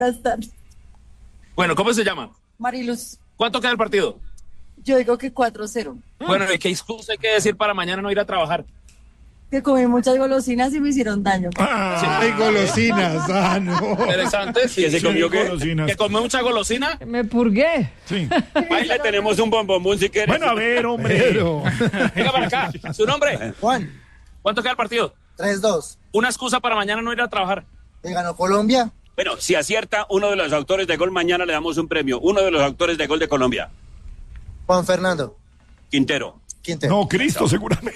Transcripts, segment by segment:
Buenas tardes. Bueno, ¿cómo se llama? Mariluz, ¿Cuánto queda el partido? yo digo que 4-0. Bueno, ¿y qué excusa hay que decir para mañana no ir a trabajar? Que comí muchas golosinas y me hicieron daño. Ay, golosinas. No. Interesante. Sí, ¿Que se comió qué? Golosinas. ¿Que comió mucha golosina? Me purgué. Sí. Ahí le tenemos un bombón si quieres. Bueno, a ver, hombre. Venga para acá. ¿Su nombre? Juan, ¿Cuánto queda el partido? 3-2. Una excusa para mañana no ir a trabajar. ¿Le ganó Colombia? Bueno, si acierta uno de los autores de gol, mañana le damos un premio. Uno de los autores de gol de Colombia. Juan Fernando Quintero. Quintero. No, Cristo, seguramente.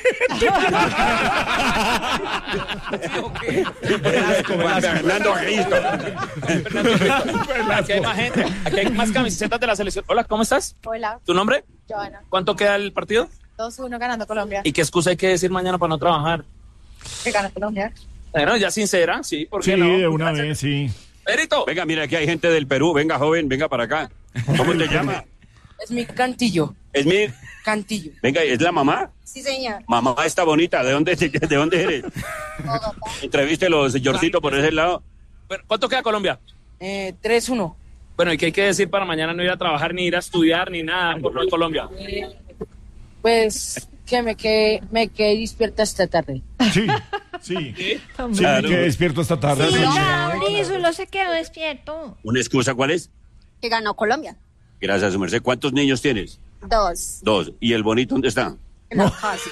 Fernando Cristo. Aquí hay más gente. Aquí hay más camisetas de la selección. Hola, ¿cómo estás? Hola, ¿Tu nombre? Joana. ¿Cuánto queda el partido? 2-1 ganando Colombia. ¿Y qué excusa hay que decir mañana para no trabajar? Que gana Colombia. Bueno, ya sincera, sí, ¿por qué Sí, no? de una vez, sí. Perito. Venga, mira, aquí hay gente del Perú. Venga, joven, venga para acá. ¿Cómo te llamas? Es mi Cantillo. Es mi... Cantillo. Venga, ¿es la mamá? Sí, señor. Mamá está bonita. ¿De dónde eres? Entreviste los señorcitos por ese lado. Bueno, ¿cuánto queda Colombia? 3-1. Bueno, ¿y qué hay que decir para mañana no ir a trabajar, ni ir a estudiar, ni nada por no Colombia? Pues que me quedé despierta esta tarde. Sí, sí. Sí, Claro. me quedé despierto esta tarde. Sí, Sí. Mauricio no se quedó despierto. ¿Una excusa cuál es? Que ganó Colombia. Gracias, su merced. ¿Cuántos niños tienes? 2. 2. ¿Y el bonito dónde está? No, casi.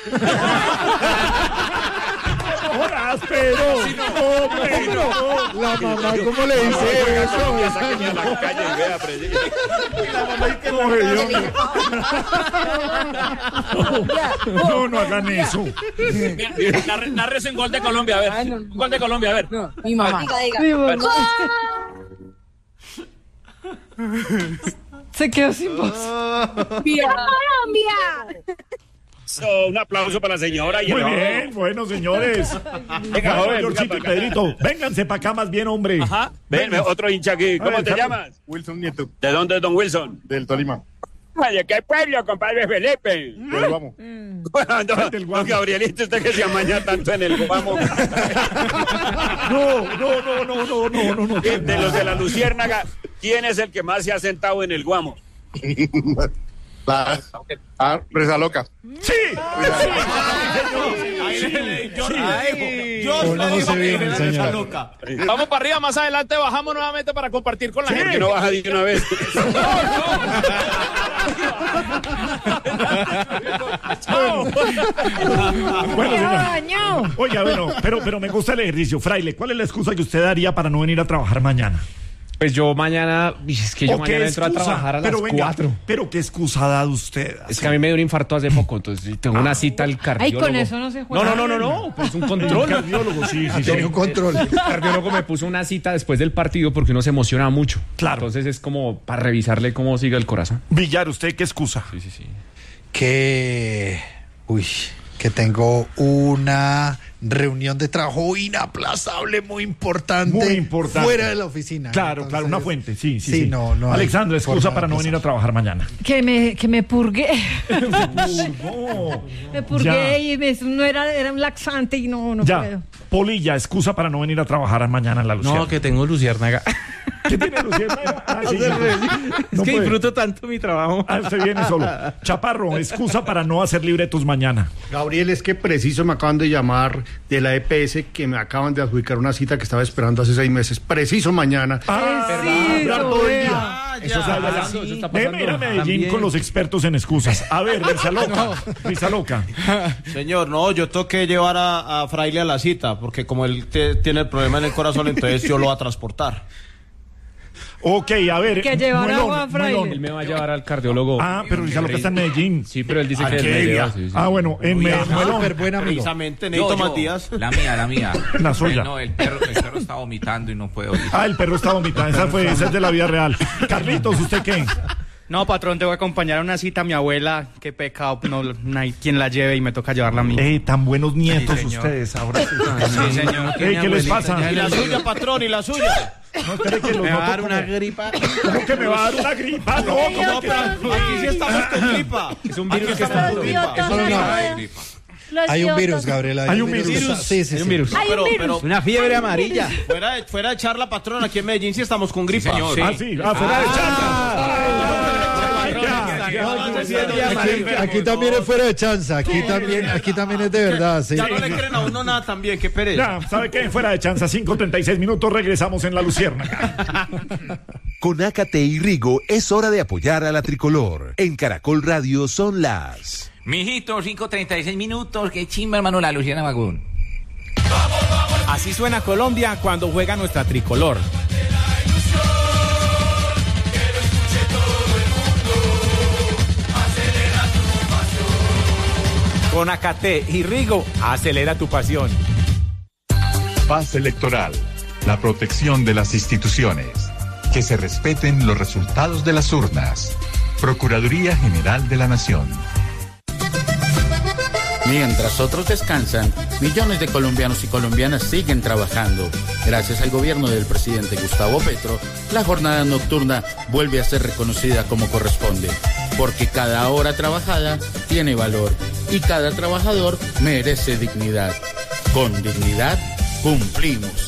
Hola, pero. Hombre, no. La mamá, ¿cómo le dice eso? Sáquenme a la calle y vea, No hagan eso. Narres en gol de Colombia, a ver. Un gol de Colombia, a ver. Mi mamá. Diga. Se quedó sin voz. ¡Colombia! Un aplauso para la señora. Y Muy el bien, bueno, señores. Venga, joven, Georgito y venga para acá. Pedrito, vénganse para acá más bien, hombre. Ajá. Ven, otro hincha aquí. ¿Cómo ver, te Carlos. llamas? Wilson Nieto, ¿De dónde es don Wilson? del Tolima. ¿De qué pueblo, compadre Felipe? Del Guamo. Bueno, Del Guamo. don Gabrielito, usted que se amaña tanto en el Guamo. No. De los de la Luciérnaga, ¿quién es el que más se ha sentado en el Guamo? Presa Loca. Sí. Vamos para arriba, más adelante bajamos nuevamente para compartir con la ¿Por qué gente. no baja de una vez? Chao. Bueno, señor. Dañado. Oiga, bueno, pero me gusta el ejercicio. Fraile, ¿cuál es la excusa que usted daría para no venir a trabajar mañana? Pues yo mañana, es que yo ¿O qué mañana entro a excusa? trabajar a las Pero venga, 4. Pero qué excusa ha dado usted. Es que a mí me dio un infarto hace poco, entonces tengo una cita al Ay, cardiólogo. con eso no se juega. No, pues un El control. cardiólogo, sí. Tiene un control. El cardiólogo me puso una cita después del partido porque uno se emociona mucho. Claro. Entonces es como para revisarle cómo sigue el corazón. Villar, ¿usted qué excusa? Sí. Que tengo una reunión de trabajo inaplazable, muy importante. Muy importante. Fuera de la oficina. Claro, Entonces, una fuente, sí. Sí, no hay Alexandra, excusa forma para de no venir a trabajar mañana. Que me purgué. No. Me purgué Ya. y era un laxante y no Ya. puedo. Polilla, excusa para no venir a trabajar mañana en la Luciana. No, que tengo luciérnaga. ¿Qué tiene Luciana? Sí. Es No que puede. disfruto tanto mi trabajo. Se viene solo. Chaparro, excusa para no hacer libretos mañana. Gabriel, es que preciso me acaban de llamar de la EPS que me acaban de adjudicar una cita que estaba esperando hace 6 meses. Preciso mañana. Hablar todo el día. Eso está pasando, eso está pasando. Déjeme ir a Medellín También. con los expertos en excusas. A ver, Risa Loca. Señor, no, yo tengo que llevar a Fraile a la cita, porque como él tiene el problema en el corazón, entonces yo lo voy a transportar. Ok, a ver. Que llevar Muelón, agua a Fraile. Muelón. Él me va a llevar al cardiólogo. Pero Risa Loca está en Medellín. Sí, pero él dice que él me Arquelia. lleva. Sí. Bueno, en Muelón. Súper buen amigo. Precisamente, necesito más días. La mía. La suya. No, el perro está vomitando y no puedo ir. El perro está vomitando. Esa es de la vida real. Carlitos, ¿usted qué? No, patrón, te voy a acompañar a una cita a mi abuela. Qué pecado, no hay quien la lleve y me toca llevarla a mí. Tan buenos nietos Sí, señor. ustedes ahora. Sí, señor. ¿Qué les pasa? Y la suya, patrón, y la suya. No, espere que los Me va a noto dar una como- gripa. ¿Cómo que me va a dar una gripa? No, ¿cómo que? Aquí sí estamos con gripa. Es un virus que estamos está con gripa. Dios, Eso no es nada. Gripa. Hay un virus, Gabriela. Hay un virus. Sí, sí, Hay un sí. virus. Hay un virus. Una fiebre amarilla. Fuera de charla, patrón, aquí en Medellín sí estamos con gripa. señor. Ah, sí, fuera de Aquí también es fuera de chanza. Aquí también es de verdad. Sí. Ya no le creen a uno nada también, qué pereza. Ya, ¿sabe qué? Fuera de chanza, 5:36 minutos, regresamos en La Luciérnaga. Con Ácate y Rigo es hora de apoyar a la tricolor. En Caracol Radio son las... Mijito, 5:36 minutos. Qué chimba, hermano, la Luciana Magún. Así suena Colombia cuando juega nuestra tricolor. Con Ácate y Rigo, acelera tu pasión. Paz electoral, la protección de las instituciones, que se respeten los resultados de las urnas. Procuraduría General de la Nación. Mientras otros descansan, millones de colombianos y colombianas siguen trabajando. Gracias al gobierno del presidente Gustavo Petro, la jornada nocturna vuelve a ser reconocida como corresponde, porque cada hora trabajada tiene valor y cada trabajador merece dignidad. Con dignidad, cumplimos.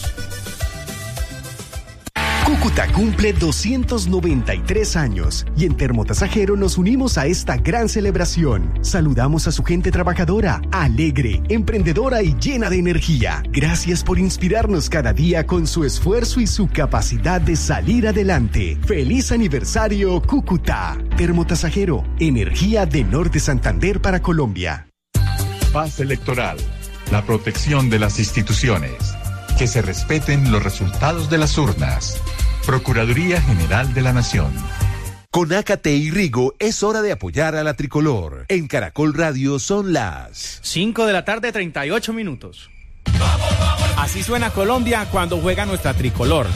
Cúcuta cumple 293 años y en Termotasajero nos unimos a esta gran celebración. Saludamos a su gente trabajadora, alegre, emprendedora y llena de energía. Gracias por inspirarnos cada día con su esfuerzo y su capacidad de salir adelante. ¡Feliz aniversario, Cúcuta! Termotasajero, energía de Norte Santander para Colombia. Paz electoral, la protección de las instituciones, que se respeten los resultados de las urnas. Procuraduría General de la Nación. Con Ácate y Rigo es hora de apoyar a la tricolor. En Caracol Radio son las 5:38 PM. Así suena Colombia cuando juega nuestra tricolor.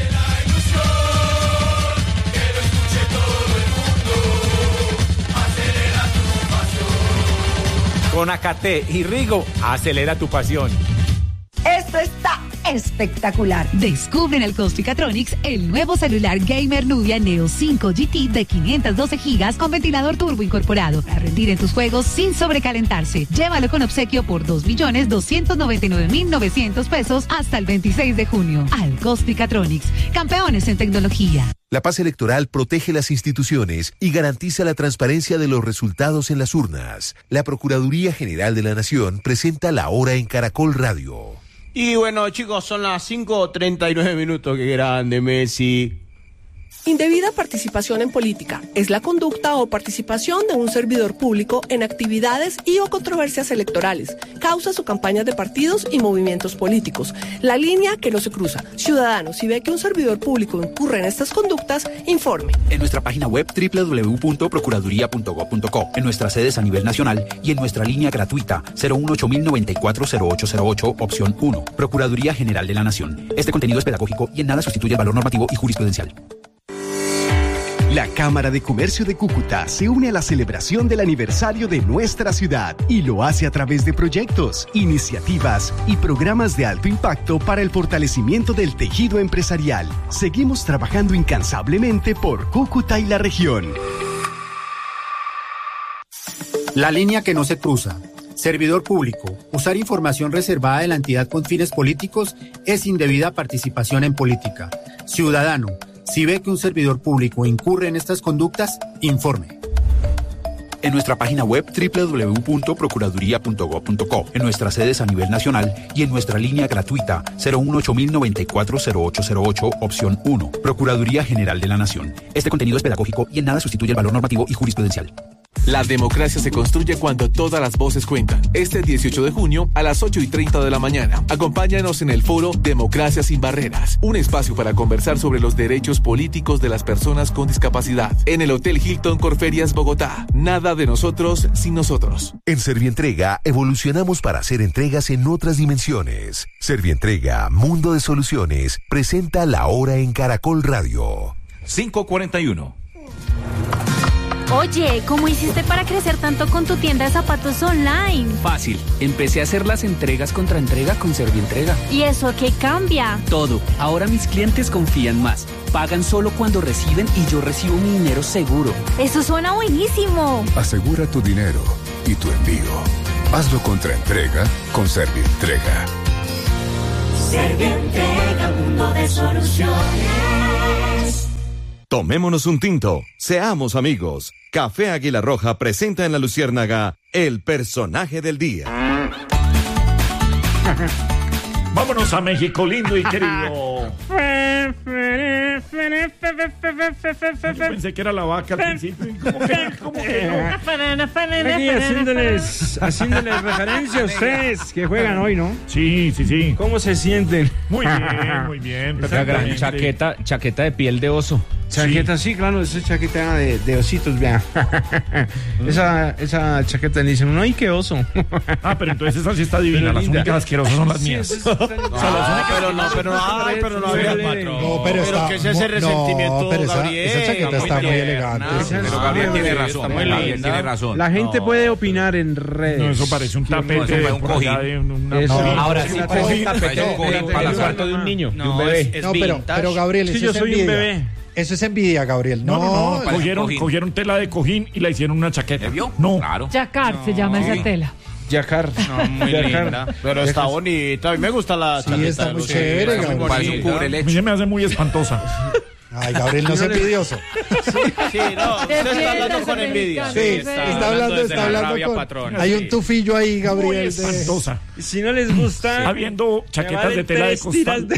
Con Ácate y Rigo, acelera tu pasión. Esto está espectacular. Descubre en el Costricatronics el nuevo celular gamer Nubia Neo 5 GT de 512 GB con ventilador turbo incorporado para rendir en tus juegos sin sobrecalentarse. Llévalo con obsequio por 2.299.900 pesos hasta el 26 de junio. Al Costricatronics, campeones en tecnología. La paz electoral protege las instituciones y garantiza la transparencia de los resultados en las urnas. La Procuraduría General de la Nación presenta La Hora en Caracol Radio. Y bueno, chicos, son las 5:39 minutos. Qué grande, Messi. Indebida participación en política es la conducta o participación de un servidor público en actividades y o controversias electorales, causas o campañas de partidos y movimientos políticos. La línea que no se cruza. Ciudadano, si ve que un servidor público incurre en estas conductas, informe. En nuestra página web www.procuraduría.gov.co, en nuestras sedes a nivel nacional y en nuestra línea gratuita 018-094-0808, opción 1. Procuraduría General de la Nación. Este contenido es pedagógico y en nada sustituye el valor normativo y jurisprudencial. La Cámara de Comercio de Cúcuta se une a la celebración del aniversario de nuestra ciudad y lo hace a través de proyectos, iniciativas y programas de alto impacto para el fortalecimiento del tejido empresarial. Seguimos trabajando incansablemente por Cúcuta y la región. La línea que no se cruza. Servidor público. Usar información reservada de la entidad con fines políticos es indebida participación en política. Ciudadano, si ve que un servidor público incurre en estas conductas, informe. En nuestra página web www.procuraduría.gov.co, en nuestras sedes a nivel nacional y en nuestra línea gratuita 018-094-0808, opción 1. Procuraduría General de la Nación. Este contenido es pedagógico y en nada sustituye el valor normativo y jurisprudencial. La democracia se construye cuando todas las voces cuentan. Este 18 de junio a las 8:30 de la mañana. Acompáñanos en el foro Democracia sin Barreras, un espacio para conversar sobre los derechos políticos de las personas con discapacidad. En el Hotel Hilton Corferias, Bogotá. Nada de nosotros sin nosotros. En Servientrega evolucionamos para hacer entregas en otras dimensiones. Servientrega, Mundo de Soluciones, presenta La Hora en Caracol Radio. 5:41. Oye, ¿cómo hiciste para crecer tanto con tu tienda de zapatos online? Fácil, empecé a hacer las entregas contra entrega con Servientrega. ¿Y eso qué cambia? Todo, ahora mis clientes confían más, pagan solo cuando reciben y yo recibo mi dinero seguro. Eso suena buenísimo. Asegura tu dinero y tu envío. Hazlo contra entrega con Servientrega. Servientrega, mundo de soluciones. Tomémonos un tinto, seamos amigos. Café Águila Roja presenta en La Luciérnaga el personaje del día. Vámonos a México, lindo y querido. Yo pensé que era la vaca al principio. ¿Cómo que no? Aquí haciéndoles referencia a ustedes que juegan hoy, ¿no? Sí. ¿Cómo se sienten? Muy bien. La gran chaqueta de piel de oso. Chaqueta, sí, claro, esa chaqueta de ositos, vean. Esa chaqueta le dicen, no, ¡ay, qué oso! Pero entonces esa sí está divina. Las únicas asquerosas son las mías. Pero no había patrón. No, pero ¿qué es ese resentimiento, Gabriel? Esa chaqueta está muy elegante. Pero Gabriel tiene razón. Tiene razón. La gente puede opinar en redes. No, eso parece un tapete de un cojín. Ahora sí parece un tapete para el cuarto de un niño, de un bebé. No, pero Gabriel, yo soy un bebé. Eso es envidia, Gabriel. No. Cogieron tela de cojín y la hicieron una chaqueta. ¿Vio? No. Claro. Jacquard se llama esa tela. Jacquard. No, muy linda. Pero está bonita. A mí me gusta la chaqueta. Sí, está muy chévere, Gabriel. Parece un cubreleche. A mí se me hace muy espantosa. Ay, Gabriel, no es envidioso. Sí, no. Usted está hablando con envidia. Sí, está hablando con... Hay un tufillo ahí, Gabriel. Muy espantosa. Si no les gusta... Habiendo chaquetas de tela de costal.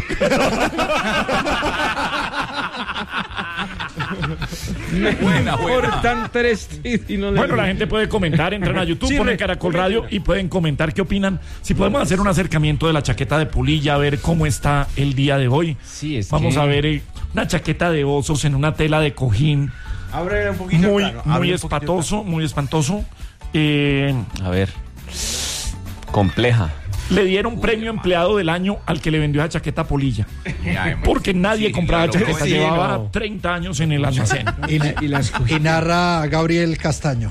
Bueno, la gente puede comentar, entran a YouTube, ponen Caracol Radio y pueden comentar qué opinan. Si podemos hacer un acercamiento de la chaqueta de Polilla, a ver cómo está el día de hoy. Vamos a ver una chaqueta de osos en una tela de cojín. Ábrele un poquito. Muy espantoso. A ver. Compleja. Le dieron premio empleado del año al que le vendió esa chaqueta a Polilla. Porque nadie compraba chaqueta. Llevaba 30 años en el almacén. Y narra Gabriel Castaño.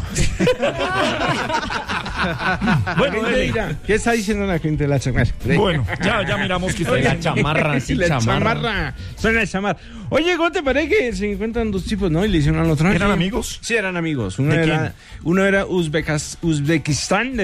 Bueno, ¿qué está diciendo la gente de la chamarra? Bueno, ya miramos que está la chamarra. Sí, la chamarra. Suena la chamarra. Oye, ¿cómo te parece que se encuentran dos tipos, no? Y le hicieron al otro. ¿Eran amigos? Sí, eran amigos. Uno era Uzbekistán,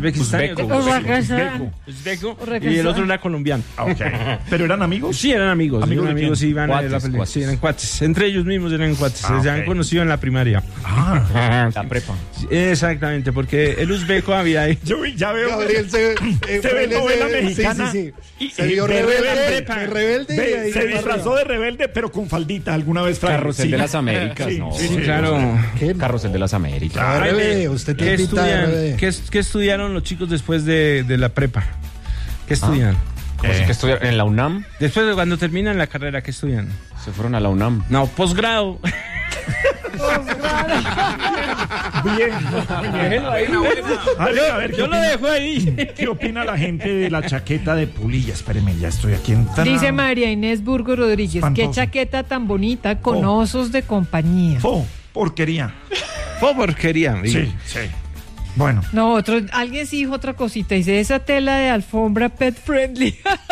uzbeco, y el otro era colombiano. ¿Pero eran amigos? Sí, eran amigos. ¿Amigos iban a la pelea. Sí, eran cuates. Entre ellos mismos eran cuates. Se han conocido en la primaria. La prepa. Exactamente, porque el uzbeco había ahí. Yo ya veo. Gabriel se ve novela mexicana. Sí. Se vio rebelde. Se disfrazó de rebelde, pero con faldita alguna vez. Carrusel de las Américas, ¿no? Sí, claro. Carrusel de las Américas. Usted tiene ¿Qué estudiaron los chicos después de la prepa? ¿Qué estudian? ¿Qué estudiaron? ¿En la UNAM? Después de cuando terminan la carrera, ¿qué estudian? Se fueron a la UNAM. No, posgrado. Bien. A ver, yo lo dejo ahí. ¿Qué opina la gente de la chaqueta de Polilla? Espéreme, ya estoy aquí en... Dice María Inés Burgos Rodríguez, qué chaqueta tan bonita con osos de compañía. Porquería. Sí. Bueno. No, alguien sí dijo otra cosita. Dice, esa tela de alfombra pet friendly.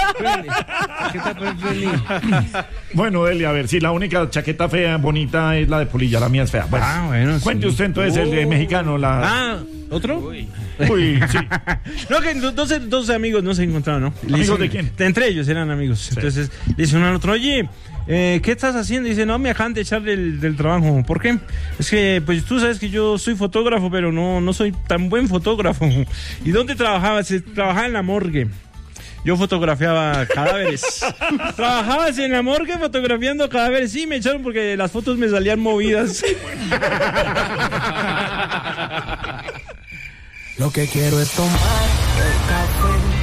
Bueno, Delia, a ver, si la única chaqueta fea, bonita es la de Polilla, la mía es fea. Bueno, cuente usted entonces el de mexicano. ¿Otro? Uy, sí. No, que dos amigos no se encontraron, ¿no? ¿Amigos de quién? Entre ellos eran amigos. Sí. Entonces le dice uno al otro, oye, ¿qué estás haciendo? Dice, no, me acaban de echar del trabajo. ¿Por qué? Es que, pues tú sabes que yo soy fotógrafo, pero no soy tan buen fotógrafo. ¿Y dónde trabajabas? Trabajaba en la morgue. Yo fotografiaba cadáveres. ¿Trabajabas en la morgue fotografiando cadáveres? Sí, me echaron porque las fotos me salían movidas. Lo que quiero es tomar el café